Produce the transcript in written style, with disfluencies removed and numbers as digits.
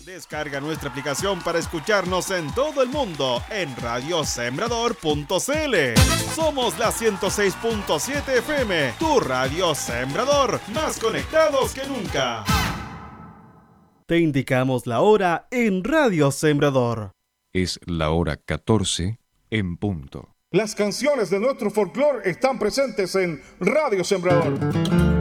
Descarga nuestra aplicación para escucharnos en todo el mundo en radiosembrador.cl. Somos la 106.7 FM, tu radio Sembrador, más conectados que nunca. Te indicamos la hora en Radio Sembrador. Es la hora 14 en punto. Las canciones de nuestro folclore están presentes en Radio Sembrador.